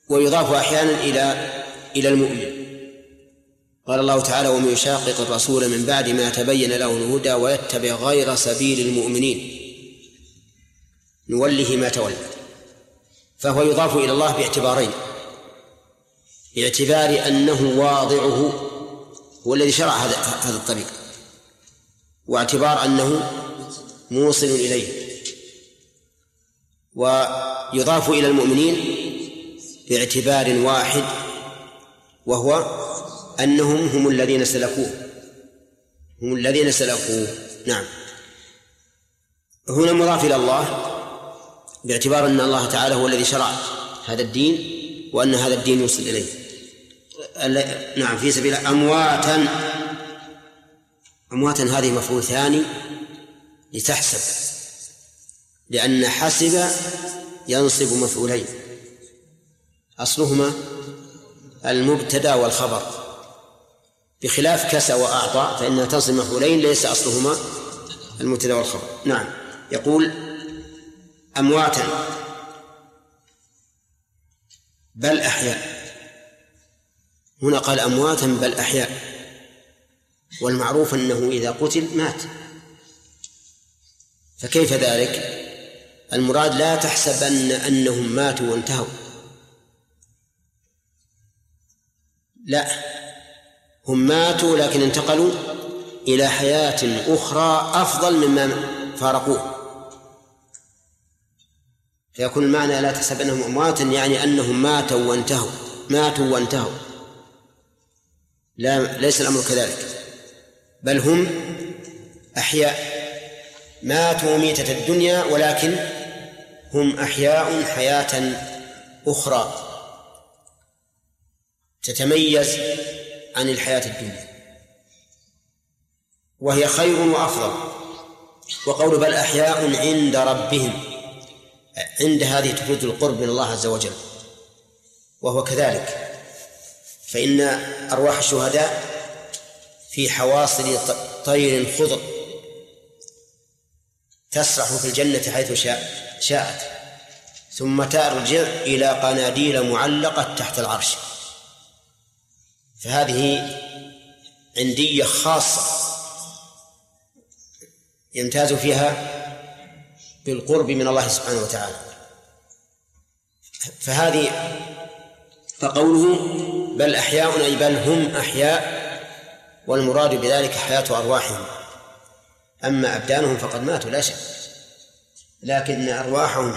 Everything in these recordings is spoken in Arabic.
ويضاف أحيانا إلى المؤمن. قال الله تعالى: ومن يشاقق الرسول من بعد ما تبين له الهدى ويتبع غير سبيل المؤمنين نوله ما تولى. فهو يضاف إلى الله باعتبارين: باعتبار أنه واضعه هو الذي شرع هذا الطريق، واعتبار أنه موصل إليه. ويضاف إلى المؤمنين باعتبار واحد، وهو أنهم هم الذين سلكوه. نعم. هنا مضاف إلى الله باعتبار أن الله تعالى هو الذي شرع هذا الدين، وأن هذا الدين يوصل إليه. نعم. في سبيل أمواتا هذه مفعول ثاني لتحسب، لأن حسب ينصب مفعولين أصلهما المبتدأ والخبر، بخلاف كسى وأعطى فإنها تنصب مفعولين ليس أصلهما المبتدأ والخبر. نعم. يقول: أمواتا بل أحياء. هنا قال أمواتا بل أحياء، والمعروف أنه إذا قتل مات، فكيف ذلك؟ المراد لا تحسبن أنهم ماتوا وانتهوا، لا، هم ماتوا لكن انتقلوا إلى حياة أخرى أفضل مما فارقوه، فيكون المعنى لا تحسب أنهم أمواتا يعني أنهم ماتوا وانتهوا. لا، ليس الأمر كذلك، بل هم أحياء ماتوا ميتة الدنيا، ولكن هم أحياء حياة أخرى تتميز عن الحياة الدنيا، وهي خير وأفضل. وقول بل أحياء عند ربهم، عند هذه تفيد القرب من الله عز وجل، وهو كذلك، فإن أرواح الشهداء في حواصل طير خضر تسرح في الجنة حيث شاءت، ثم ترجع إلى قناديل معلقة تحت العرش. فهذه عندية خاصة يمتاز فيها بالقرب من الله سبحانه وتعالى. فقوله بل أحياء أي بل هم أحياء، والمراد بذلك حياة أرواحهم، أما أبدانهم فقد ماتوا لا شك، لكن أرواحهم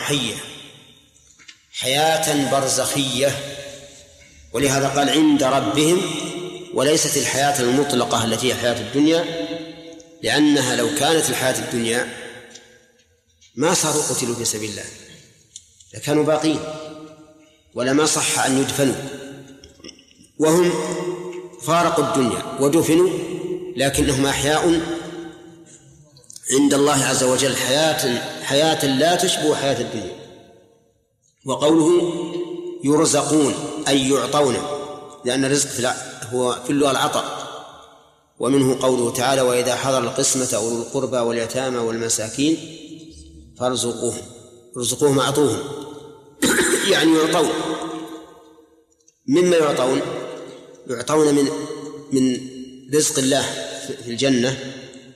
حياة برزخية، ولهذا قال عند ربهم، وليست الحياة المطلقة التي هي حياة الدنيا، لأنها لو كانت الحياة الدنيا ما صاروا قتلوا في سبيل الله، لكانوا باقين ولما صح أن يدفنوا، وهم فارقوا الدنيا ودفنوا، لكنهم أحياء عند الله عز وجل حياة لا تشبه حياة الدنيا. وقوله يرزقون أي يعطون، لأن الرزق هو في اللغة العطاء. ومنه قوله تعالى وإذا حضر القسمة أولو القربى واليتامى والمساكين فارزقوهم أعطوهم يعني يعطون. مما يعطون من رزق الله في الجنة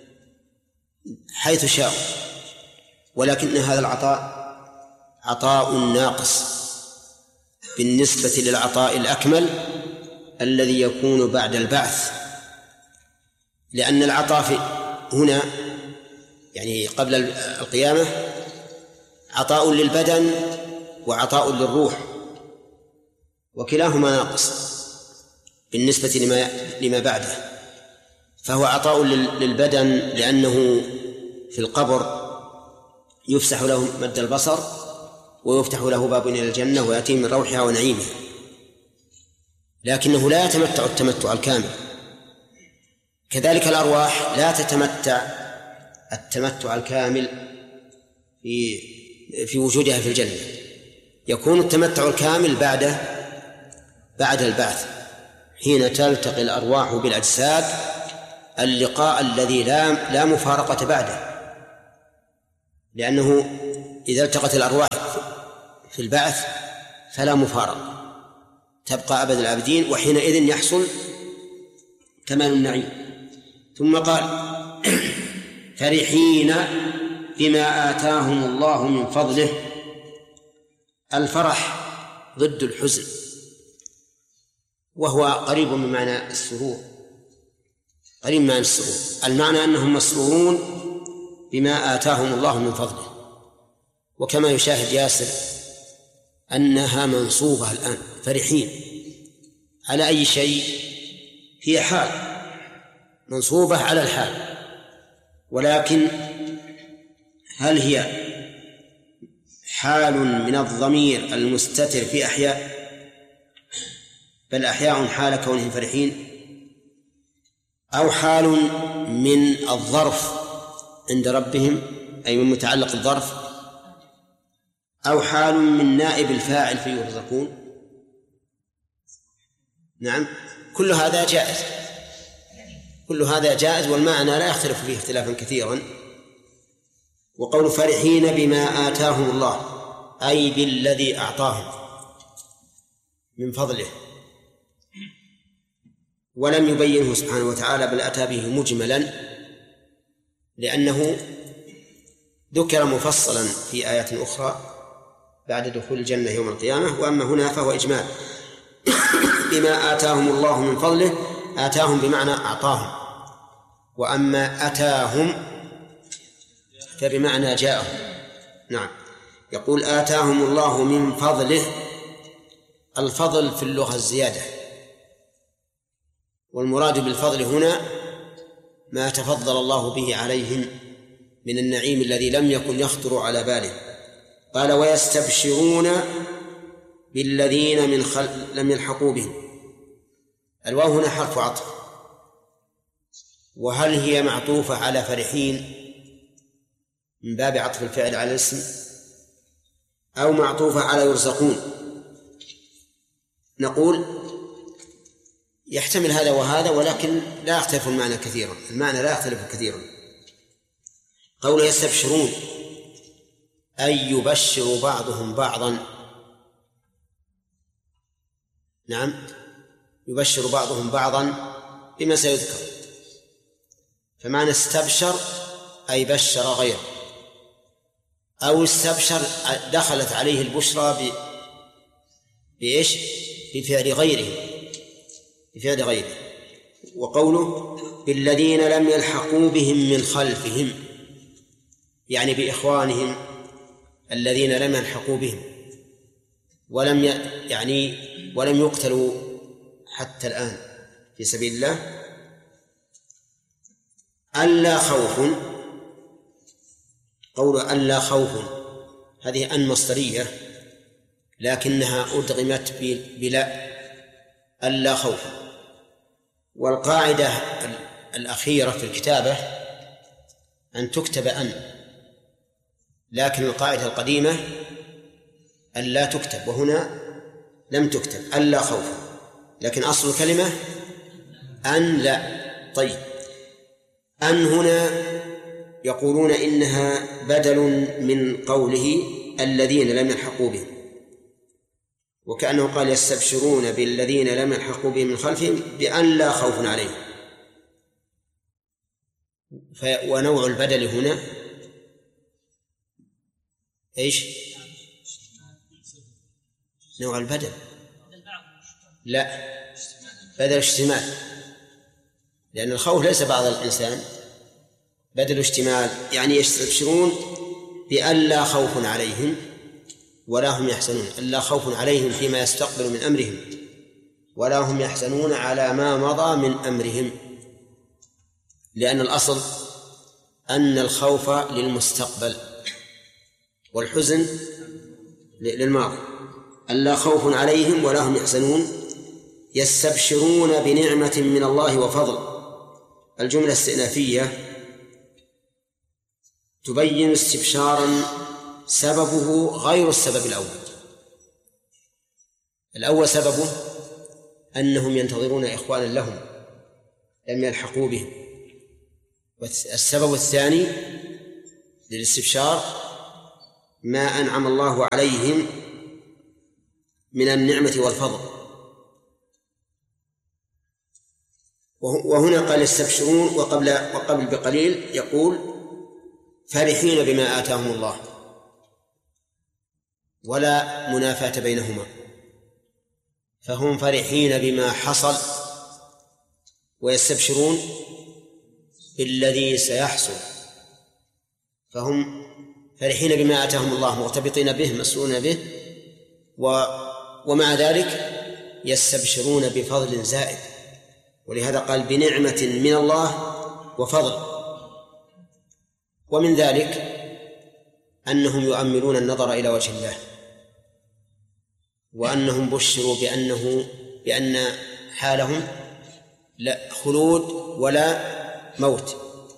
حيث شاء، ولكن هذا العطاء عطاء ناقص بالنسبة للعطاء الأكمل الذي يكون بعد البعث، لأن العطاء هنا يعني قبل القيامة عطاء للبدن وعطاء للروح، وكلاهما ناقص بالنسبة لما بعده. فهو عطاء للبدن لأنه في القبر يفسح له مد البصر ويفتح له باب إلى الجنة ويأتيه من روحها ونعيمها، لكنه لا يتمتع التمتع الكامل. كذلك الأرواح لا تتمتع التمتع الكامل في وجودها في الجنة، يكون التمتع الكامل بعد البعث، حين تلتقي الأرواح بالأجساد اللقاء الذي لا مفارقة بعده، لأنه إذا التقت الأرواح في البعث فلا مفارقة، تبقى أبد الآبدين، وحينئذ يحصل كمال النعيم. ثم قال فرحين بما آتاهم الله من فضله. الفرح ضد الحزن، وهو قريب من معنى السرور، قريب من معنى السرور. المعنى أنهم مسرورون بما آتاهم الله من فضله، وكما يشاهد ياسر أنها منصوبة الآن، فرحين على أي شيء؟ هي حال منصوبة على الحال، ولكن هل هي حال من الضمير المستتر في أحياء؟ بل أحياء حال كونهم فرحين، أو حال من الظرف عند ربهم أي من متعلق الظرف، أو حال من نائب الفاعل فيرزقون. نعم، كل هذا جائز، كل هذا جائز، والمعنى لا يختلف فيه اختلافا كثيرا. وقول فرحين بما آتاهم الله أي بالذي أعطاهم من فضله، ولم يبينه سبحانه وتعالى بل أتى به مجملا، لأنه ذكر مفصلا في آيات أخرى بعد دخول الجنة يوم القيامة، وأما هنا فهو إجمال. بما آتاهم الله من فضله، آتاهم بمعنى أعطاهم، وأما أتاهم فبمعنى جاءهم. نعم، يقول آتاهم الله من فضله. الفضل في اللغة الزيادة، والمراد بالفضل هنا ما تفضل الله به عليهم من النعيم الذي لم يكن يخطر على باله. قال ويستبشرون بالذين لم يلحقوا بهم. الواو هنا حرف عطف، وهل هي معطوفة على فرحين من باب عطف الفعل على الاسم، أو معطوفة على يرزقون؟ نقول يحتمل هذا وهذا، ولكن لا يختلف المعنى كثيرا، المعنى لا يختلف كثيرا. قوله يستبشرون أي يبشر بعضهم بعضا. نعم، يبشر بعضهم بعضا بما سيذكر، فمعنى استبشر أي بشر غيره، أو استبشر دخلت عليه البشرى بإيش؟ بفعل غيره. وقوله بالذين لم يلحقوا بهم من خلفهم، يعني بإخوانهم الذين لم يلحقوا بهم ولم يقتلوا حتى الآن في سبيل الله. ألا خوف، قول ألا خوف هذه أن مصدرية لكنها أدغمت بلا، ألا خوف. والقاعدة الأخيرة في الكتابة أن تكتب أن، لكن القاعدة القديمة أن لا تكتب، وهنا لم تكتب ألا خوف، لكن أصل الكلمة أن لا. طيب، أن هنا يقولون إنها بدل من قوله الذين لم يلحقوا بهم، وكأنه قال يستبشرون بالذين لم يلحقوا بهم من خلفهم بأن لا خوف عليهم. ونوع البدل هنا إيش؟ نوع البدل لا، بدل اشتمال، لأن الخوف ليس بعض الإنسان، بدل اشتمال، يعني يستبشرون بأن لا خوف عليهم ولا هم يحزنون. ألا خوف عليهم فيما يستقبل من أمرهم، ولا هم يحزنون على ما مضى من أمرهم، لأن الأصل أن الخوف للمستقبل والحزن للماضي. ألا خوف عليهم ولا هم يحزنون يستبشرون بنعمة من الله وفضل. الجملة استئنافية تبين استبشارا سببه غير السبب الأول سببه أنهم ينتظرون إخوانا لهم لم يلحقوا بهم، والسبب الثاني للاستبشار ما أنعم الله عليهم من النعمة والفضل، وهنا قال يستبشرون، وقبل بقليل يقول فرحين بما آتاهم الله، ولا منافاة بينهما، فهم فرحين بما حصل ويستبشرون بالذي سيحصل، فهم فرحين بما آتاهم الله مرتبطين به مسؤولون به، ومع ذلك يستبشرون بفضل زائد، ولهذا قال بنعمة من الله وفضل. ومن ذلك أنهم يؤملون النظر إلى وجه الله، وأنهم بشروا بأن حالهم لا خلود ولا موت،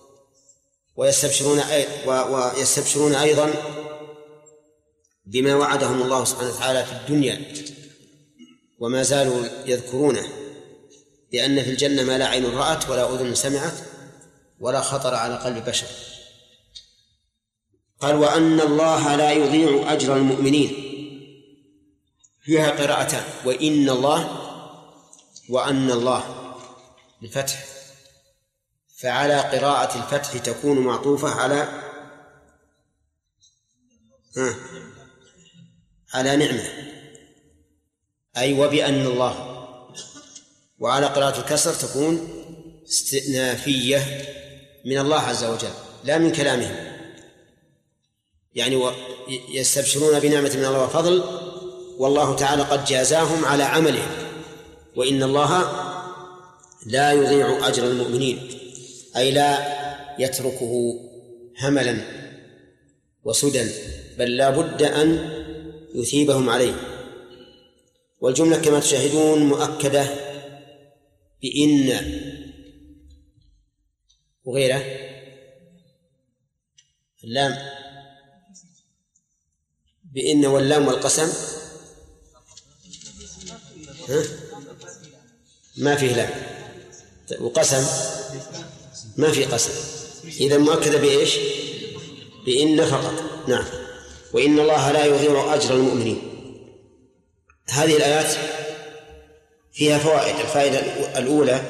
ويستبشرون أيضا بما وعدهم الله سبحانه وتعالى في الدنيا، وما زالوا يذكرونه، بأن في الجنة ما لا عين رأت ولا أذن سمعت ولا خطر على قلب بشر. قال وأن الله لا يضيع أجر المؤمنين، فيها قراءتان، وإن الله بالفتح، فعلى قراءة الفتح تكون معطوفة على نعمة، أي وبأن الله، وعلى قراءة الكسر تكون استئنافية من الله عز وجل لا من كلامهم، يعني يستبشرون بنعمة من الله وفضل، والله تعالى قد جازاهم على عملهم، وإن الله لا يضيع أجر المؤمنين، أي لا يتركه هملا وسدى، بل لا بد أن يثيبهم عليه. والجملة كما تشاهدون مؤكدة بإن وغيره، اللام بإن واللام والقسم ما فيه لام، وقسم ما فيه قسم، إذا مؤكدة بإيش؟ بإن فقط. نعم. وإن الله لا يضيع أجر المؤمنين. هذه الآيات فيها فوائد. الفائدة الأولى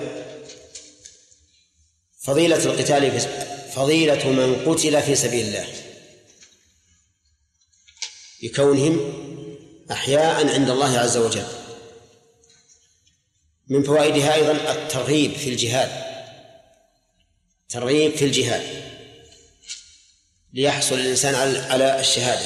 فضيلة القتال، فضيلة من قتل في سبيل الله بكونهم أحياء عند الله عز وجل. من فوائدها أيضا الترغيب في الجهاد، ترغيب في الجهاد ليحصل الإنسان على الشهادة.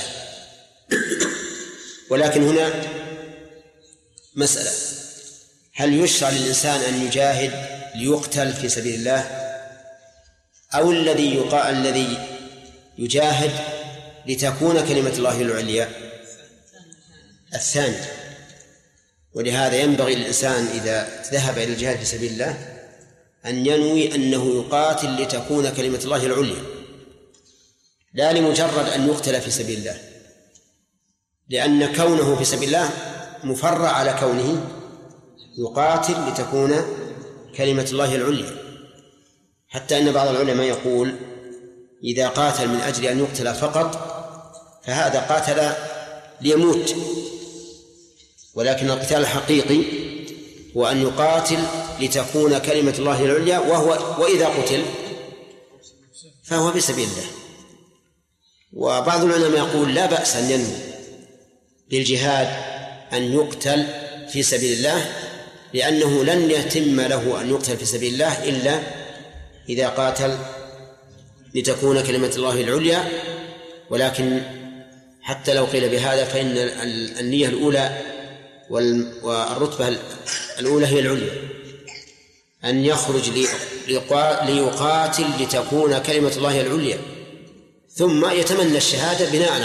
ولكن هنا مسألة، هل يشرع للإنسان أن يجاهد ليقتل في سبيل الله، أو الذي يجاهد لتكون كلمة الله العليا؟ الثاني. ولهذا ينبغي للإنسان إذا ذهب إلى الجهاد في سبيل الله أن ينوي أنه يقاتل لتكون كلمة الله العليا، لا لمجرد أن يقتل في سبيل الله، لأن كونه في سبيل الله مفرع على كونه يقاتل لتكون كلمة الله العليا، حتى أن بعض العلماء يقول إذا قاتل من أجل أن يقتل فقط فهذا قاتل ليموت، ولكن القتال الحقيقي هو أن يقاتل لتكون كلمة الله العليا، وإذا قتل فهو في سبيل الله. وبعض العلماء يقول لا بأس أن ينوي بالجهاد أن يقتل في سبيل الله، لأنه لن يتم له أن يقتل في سبيل الله إلا إذا قاتل لتكون كلمة الله العليا. ولكن حتى لو قيل بهذا فإن النية الأولى والرتبة الأولى هي العليا، أن يخرج ليقاتل لتكون كلمة الله العليا، ثم يتمنى الشهادة بناء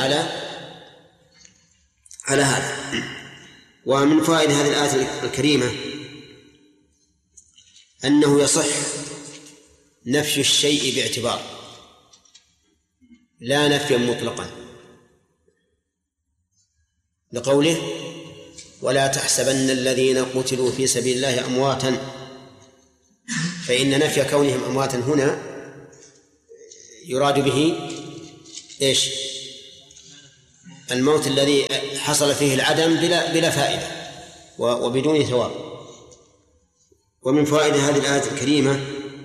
على هذا. ومن فوائد هذه الآية الكريمة أنه يصح نفي الشيء باعتبار، لا نفيا مطلقا، لقوله ولا تحسبن الذين قتلوا في سبيل الله أمواتا، فإن نفي كونهم أمواتا هنا يراد به إيش؟ الموت الذي حصل فيه العدم بلا فائدة وبدون ثواب. ومن فوائد هذه الآية الكريمة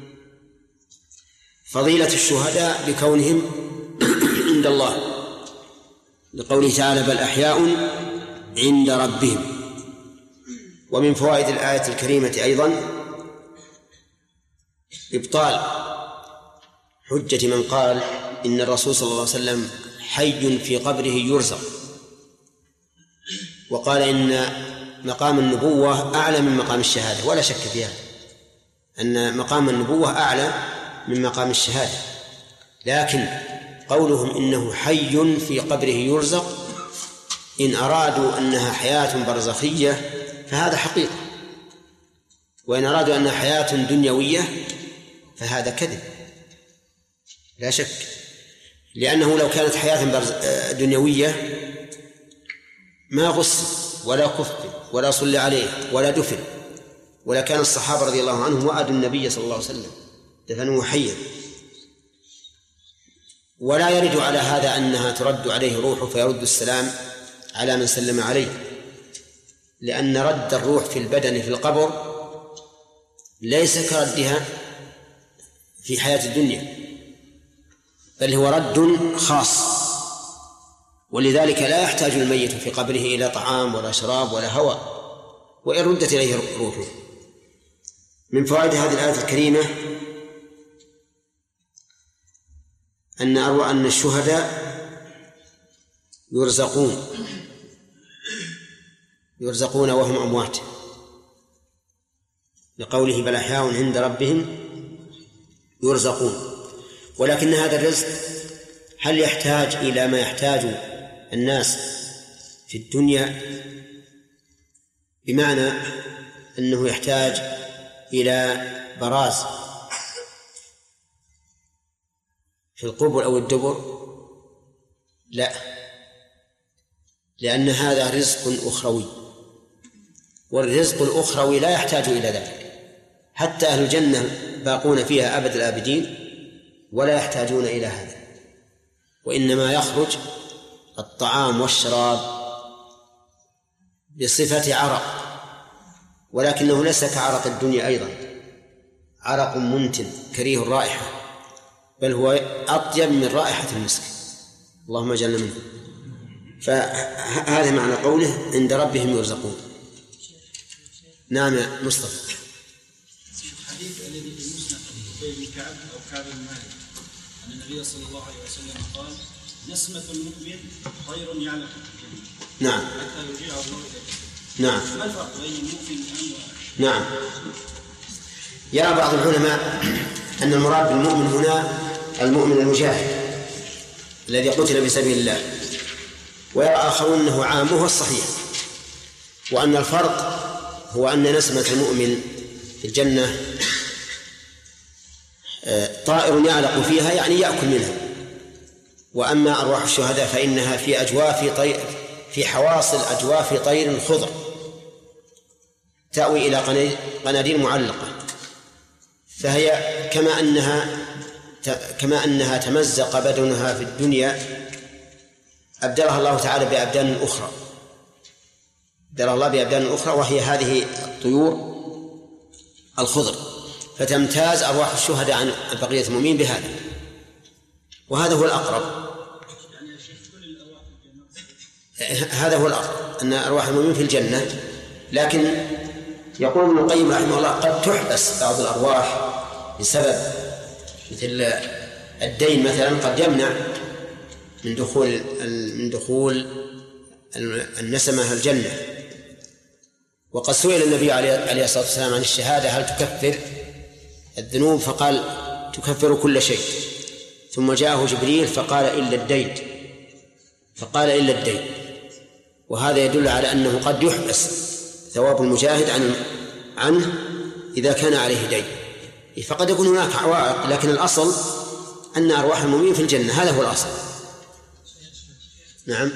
فضيلة الشهداء بكونهم عند الله، لقوله تعالى بل أحياء عند ربهم. ومن فوائد الآية الكريمة أيضا إبطال حجة من قال إن الرسول صلى الله عليه وسلم حي في قبره يرزق، وقال إن مقام النبوة أعلى من مقام الشهادة، ولا شك فيها أن مقام النبوة أعلى من مقام الشهادة، لكن قولهم إنه حي في قبره يرزق إن أرادوا أنها حياة برزخية فهذا حقيقة، وإن أرادوا أنها حياة دنيوية فهذا كذب لا شك، لأنه لو كانت حياة دنيوية ما غسل ولا كفن ولا صلى عليه ولا دفن، ولا كان الصحابة رضي الله عنهم وأدوا النبي صلى الله عليه وسلم دفنوه حيا. ولا يرد على هذا أنها ترد عليه روحه فيرد السلام على من سلم عليه، لأن رد الروح في البدن في القبر ليس كردها في حياة الدنيا، بل هو رد خاص، ولذلك لا يحتاج الميت في قبره إلى طعام ولا شراب ولا هواء وإن ردت إليه روحه. من فوائد هذه الآية الكريمة أن الشهداء يرزقون وهم أموات، لقوله بل أحياء عند ربهم يرزقون. ولكن هذا الرزق هل يحتاج إلى ما يحتاج الناس في الدنيا، بمعنى أنه يحتاج إلى براز في القبر أو الدبر؟ لا، لأن هذا رزق أخروي، والرزق الأخروي لا يحتاج إلى ذلك، حتى أهل الجنة باقون فيها أبد الآبدين ولا يحتاجون إلى هذا، وإنما يخرج الطعام والشراب بصفة عرق، ولكنه ليس كعرق الدنيا أيضا، عرق منتن كريه الرائحة، بل هو أطيب من رائحة المسك، اللهم اجعلنا منه. فهذا معنى قوله عند ربهم يرزقون. نعم يا مصطفى. الحديث الذي في مسند بن كعب أو كعب بن مالك أن النبي صلى الله عليه وسلم قال نسمة المؤمن خير يعلم نعم حتى يرجعه الله إليه. نعم. ما الفرق بين المؤمن نعم. يرى بعض العلماء أن المراد بالمؤمن هنا المؤمن المجاهد الذي قتل بسبيل الله، ويرى آخرون أنه عام، وهو الصحيح، وأن الفرق هو أن نسمة المؤمن في الجنة طائر يعلق فيها يعني يأكل منها، وأما أرواح الشهداء فإنها في أجواف طير، في حواصل أجواف طير خضر تأوي إلى قناديل معلقة، فهي كما أنها تمزق بدنها في الدنيا أبدلها الله تعالى بأبدان أخرى، أبدلها الله بأبدان أخرى، وهي هذه الطيور الخضر، فتمتاز أرواح الشهداء عن بقية المؤمنين بهذا، وهذا هو الأقرب. هذا هو الأقرب أن أرواح المؤمنين في الجنة، لكن يقول ابن القيم رحمه الله قد تحبس بعض الأرواح بسبب مثل الدين مثلا، قد يمنع من دخول النسمة الجنة. وقد سئل النبي عليه الصلاة والسلام عن الشهادة هل تكفر الذنوب، فقال تكفر كل شيء، ثم جاءه جبريل فقال إلا الدين، وهذا يدل على أنه قد يحبس ثواب المجاهد عنه إذا كان عليه دين، فقد يكون هناك عوائق، لكن الأصل أن أرواح المؤمنين في الجنة، هذا هو الأصل. نعم.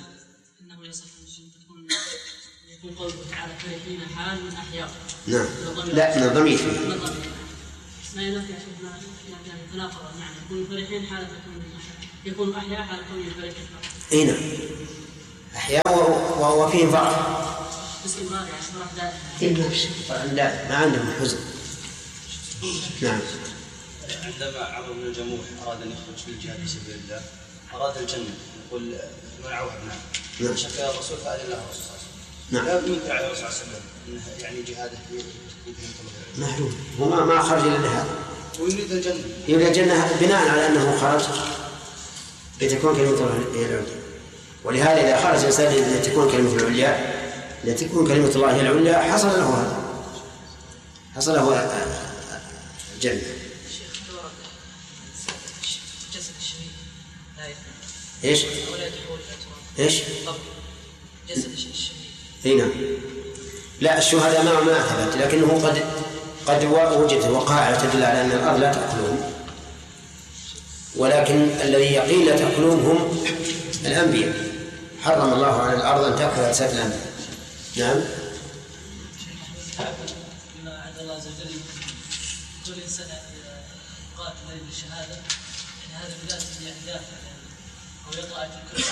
يقول قوله تعالى فرحين حال من أحياء. نعم. لا من الضمير. ما ينفع يعني تناقض المعنى، يكون فرحين حال يكون أحياء حال كون فرحين. أي نعم. أحياء وهو فيه فرح، باستمرار يعني فرح دائما. لا ما عندهم حزن. نعم. عندما عمرو بن الجموح أراد أن يخرج في الجهاد في سبيل الله أراد الجنة يقول منعه ابنائه شكى الرسول فأذن له الرسول صلى الله عليه وسلم. لا ينكر على الرسول صلى الله عليه وسلم أنه يعني جهاده يمكن أن يطلب معلوم هو ما خرج إلا لهذا ويريد الجنة. يريد الجنة بناء على أنه خرج لتكون كلمة الله هي العليا. ولهذا إذا خرج الإنسان لتكون كلمة العليا لتكون كلمة الله هي العليا حصل له هذا حصل له الجنة. جسد الشهيد ايش؟ ايش؟ جسد الشهيد. اي نعم. لا الشهداء ما ثبت لكنه قد وجدت وقائع تدل على ان الارض لا تاكلهم ولكن الذي يقين لا تاكلهم هم الانبياء. حرم الله على الارض ان تاكل اجساد الانبياء. نعم. بما عند الله عز وجل كل انسان قاتل للشهاده يعني هذا بلازم يعني دافع او يقرا في الكرسي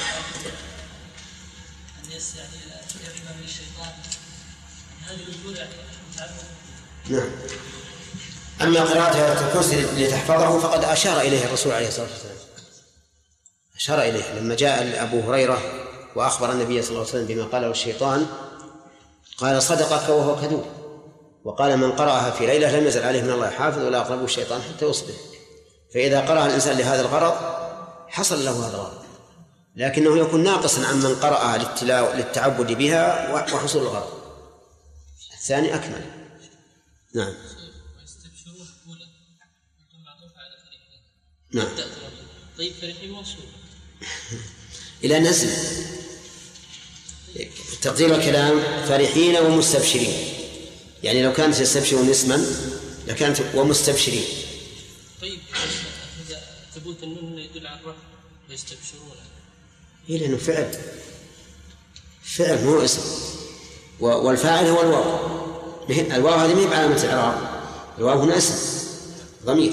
ان يعني يقرب من الشيطان هذه الامور يعني متعلقه. نعم. اما قراءه الكرسي لتحفظه فقد اشار اليه الرسول عليه الصلاه والسلام اشار اليه لما جاء ابو هريره واخبر النبي صلى الله عليه وسلم بما قاله الشيطان قال صدقك وهو كذوب وقال من قرأها في ليلة لم يزل عليه من الله حافظ ولا أقربه الشيطان حتى يصبح. فإذا قرأ الإنسان لهذا الغرض حصل له هذا الغرض لكنه يكون ناقصا عن من قرأها للتعبد بها وحصول الغرض. الثاني أكمل. نعم. نعم. طيب فرحين موصول إلى نزل تقدير الكلام فرحين ومستبشرين يعني لو كانت يستبشرون اسما لكانت ومستبشرين. طيب إذا ثبوت النون يدل على الرفع ويستبشرون إيه لأنه فعل مو اسم والفاعل هو الواو هذه ما هي بعلامة الإعراب الواو هنا اسم ضمير.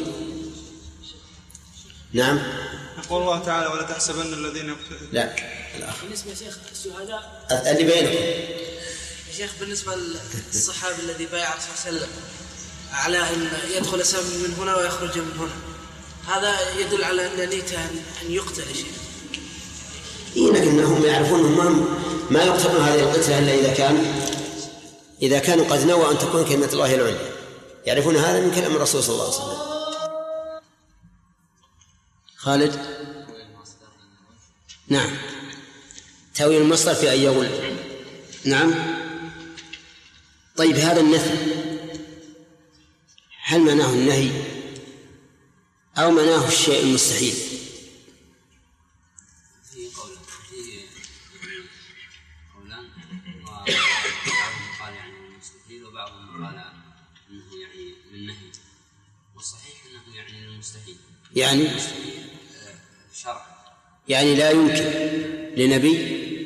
نعم. يقول الله تعالى ولا تحسبن الذين لا بالنسبة يا شيخ الشهداء اللي بينكم يا شيخ بالنسبة للصحابي الذي بايع الرسول صلى الله عليه وسلم على أن يدخل سهم من هنا ويخرج من هنا هذا يدل على أن نيته أن يقتل شيء. إيه لكنهم يعرفون ما يقتلون هذه القتلة إلا إذا كانوا قد نووا أن تكون كلمة الله العليا يعرفون هذا من كلام الرسول صلى الله عليه وسلم. خالد. نعم. تأويل المصدر في أن يغل. نعم. طيب هذا النفي هل معناه النهي أو معناه الشيء المستحيل؟ في قولان وبعضهم قال يعني المستحيل وبعضهم قال انه يعني للنهي والصحيح انه يعني للمستحيل يعني شرع يعني لا يمكن لنبي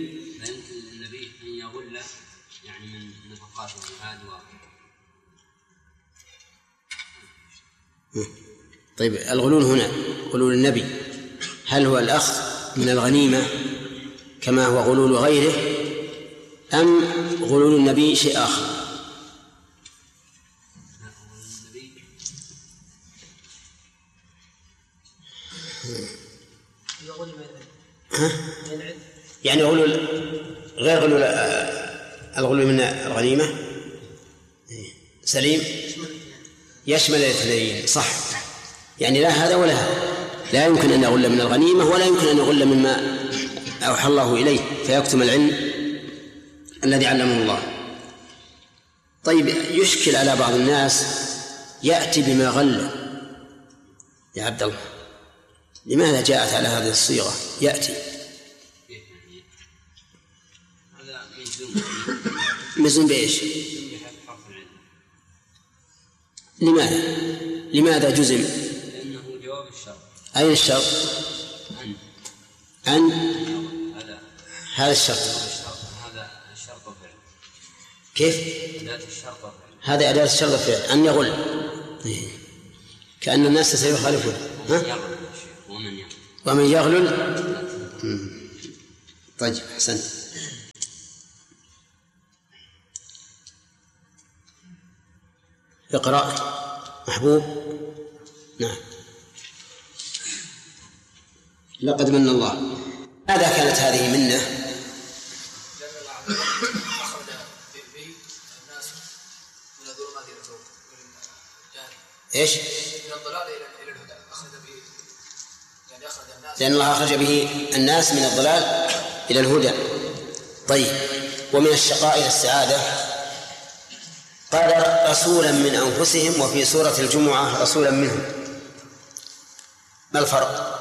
ان يغل يعني من نفقات الجهاد طيب الغلول هنا غلول النبي هل هو الأخذ من الغنيمة كما هو غلول غيره أم غلول النبي شيء آخر؟ يعني غلول غير غلول الغلول من الغنيمة سليم يشمل الاثنين صح يعني لا هذا ولا هذا لا يمكن أن يغل من الغنيمة ولا يمكن أن يغل مما أوحى الله إليه فيكتم العلم الذي علمه الله. طيب يشكل على بعض الناس يأتي بما غل يا عبد الله لماذا جاءت على هذه الصيغة يأتي مزن بإيش لماذا جزم لأنه جواب الشرط. أين الشرط أن هذا الشرط هذا الشرط فعل كيف أداة الشرط فعل هذا أداة الشرط فعل أن يغل كأن الناس سيخالفون ومن يغلل طيب حسن اقرأ محبوب. نعم. لقد من الله. ماذا كانت هذه منه؟ ايش؟ من الضلال الى الهدى، اخرج به يعني اخرج الناس، لان الله اخرج به الناس من الضلال الى الهدى. طيب، ومن الشقاء الى السعاده قال رسولا من انفسهم، وفي سوره الجمعه رسولا منهم. ما الفرق؟